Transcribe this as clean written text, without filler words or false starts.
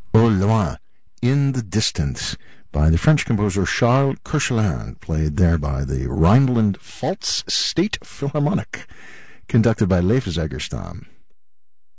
Au loin, in the distance, by the French composer Charles Koechlin, played there by the Rhineland Pfalz State Philharmonic, conducted by Leif Zegerstam.